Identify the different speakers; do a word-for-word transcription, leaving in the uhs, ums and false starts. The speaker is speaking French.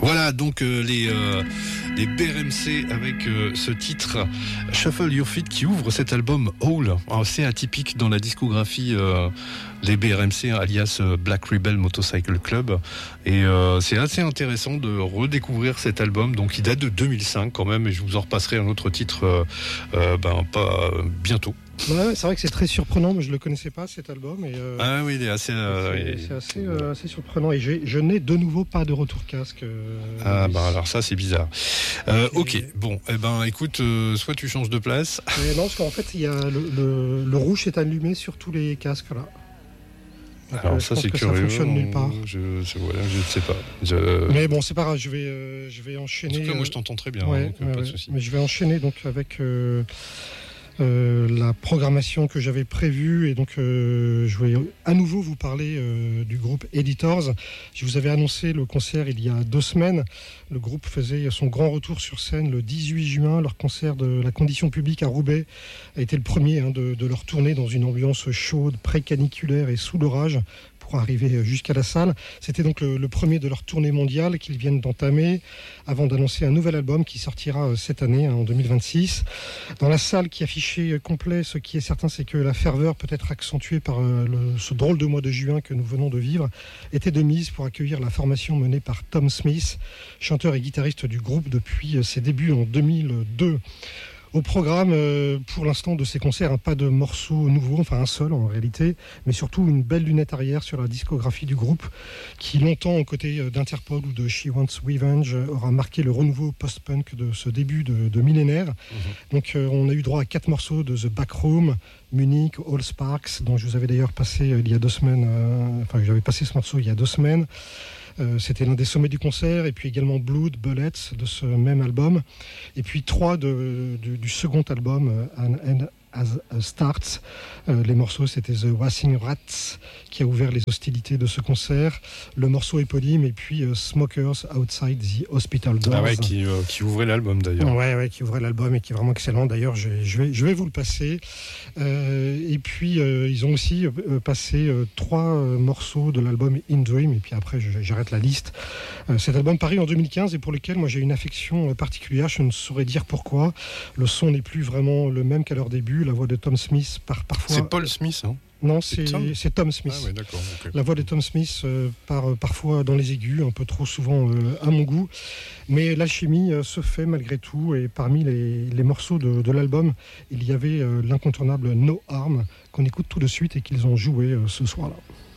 Speaker 1: Voilà donc euh, les, euh, les B R M C avec euh, ce titre Shuffle Your Feet qui ouvre cet album Hole. Alors, c'est atypique dans la discographie euh, des B R M C, alias euh, Black Rebel Motorcycle Club. Et euh, c'est assez intéressant de redécouvrir cet album. Donc il date de deux mille cinq quand même, et je vous en repasserai un autre titre euh, euh, ben, pas euh, bientôt.
Speaker 2: Ouais, c'est vrai que c'est très surprenant, mais je ne le connaissais pas cet album. Et, euh,
Speaker 1: ah oui, il est assez. Euh,
Speaker 2: c'est,
Speaker 1: il...
Speaker 2: c'est assez, euh, assez surprenant. Et j'ai, je n'ai de nouveau pas de retour casque. Euh,
Speaker 1: ah bah alors ça c'est bizarre. Euh, ok, et... bon, eh ben écoute, euh, soit tu changes de place.
Speaker 2: Et non, parce qu'en fait il y a le, le, le rouge est allumé sur tous les casques là.
Speaker 1: Donc, alors
Speaker 2: euh,
Speaker 1: ça
Speaker 2: je
Speaker 1: c'est
Speaker 2: pense que
Speaker 1: curieux.
Speaker 2: Ça fonctionne nulle part.
Speaker 1: Je, je, voilà, je ne sais pas. Je...
Speaker 2: Mais bon, c'est pas grave. Je vais, euh, je vais enchaîner.
Speaker 1: En tout cas, moi
Speaker 2: euh...
Speaker 1: je t'entends très bien.
Speaker 2: Ouais,
Speaker 1: donc,
Speaker 2: ouais,
Speaker 1: pas de
Speaker 2: ouais.
Speaker 1: souci.
Speaker 2: Mais je vais enchaîner donc avec. Euh... Euh, la programmation que j'avais prévue, et donc euh, je vais à nouveau vous parler euh, du groupe Editors. Je vous avais annoncé le concert il y a deux semaines. Le groupe faisait son grand retour sur scène le dix-huit juin. Leur concert de la Condition Publique à Roubaix a été le premier hein, de, de leur tournée dans une ambiance chaude, pré-caniculaire et sous l'orage, pour arriver jusqu'à la salle. C'était donc le, le premier de leur tournée mondiale qu'ils viennent d'entamer avant d'annoncer un nouvel album qui sortira cette année, hein, en deux mille vingt-six. Dans la salle qui affichait complet, ce qui est certain, c'est que la ferveur, peut-être accentuée par euh, le, ce drôle de mois de juin que nous venons de vivre, était de mise pour accueillir la formation menée par Tom Smith, chanteur et guitariste du groupe depuis ses débuts en deux mille deux. Au programme, euh, pour l'instant, de ces concerts, hein, pas de morceaux nouveaux, enfin un seul en réalité, mais surtout une belle lunette arrière sur la discographie du groupe, qui longtemps, aux côtés d'Interpol ou de She Wants Revenge, aura marqué le renouveau post-punk de ce début de, de millénaire. Mmh. Donc euh, on a eu droit à quatre morceaux de The Backroom, Munich, All Sparks, dont je vous avais d'ailleurs passé euh, il y a deux semaines, euh, enfin j'avais passé ce morceau il y a deux semaines. Euh, c'était l'un des sommets du concert, et puis également Blood, Bullets de ce même album, et puis trois de, de, du second album, euh, An End As Starts. Euh, les morceaux, c'était The Wassing Rats qui a ouvert les hostilités de ce concert, le morceau éponyme, et puis euh, Smokers Outside the Hospital Doors.
Speaker 1: Ah ouais, qui, euh, qui ouvrait l'album d'ailleurs.
Speaker 2: Ouais, ouais, qui ouvrait l'album et qui est vraiment excellent. D'ailleurs, je, je, vais, je vais vous le passer. Euh, et puis, euh, ils ont aussi euh, passé euh, trois euh, morceaux de l'album In Dream, et puis après, je, j'arrête la liste. Euh, cet album paru en deux mille quinze et pour lequel moi j'ai une affection particulière, je ne saurais dire pourquoi. Le son n'est plus vraiment le même qu'à leur début. La voix de Tom Smith par parfois.
Speaker 1: C'est Paul Smith, hein?
Speaker 2: Non, c'est, c'est, Tom c'est Tom Smith.
Speaker 1: Ah ouais, d'accord, okay.
Speaker 2: La voix de Tom Smith euh, part parfois dans les aigus, un peu trop souvent euh, à mon goût. Mais l'alchimie euh, se fait malgré tout. Et parmi les, les morceaux de, de l'album, il y avait euh, l'incontournable No Harm, qu'on écoute tout de suite et qu'ils ont joué euh, ce soir-là.